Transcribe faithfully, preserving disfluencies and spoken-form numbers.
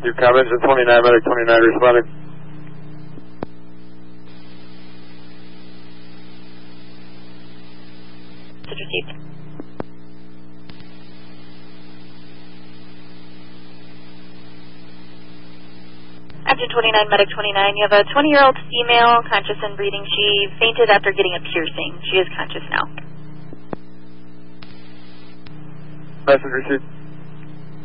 Your comments at twenty-nine, medic twenty-nine responding. Received. Engine twenty-nine, medic twenty-nine, you have a twenty-year-old female, conscious and breathing. She fainted after getting a piercing. She is conscious now. Message received.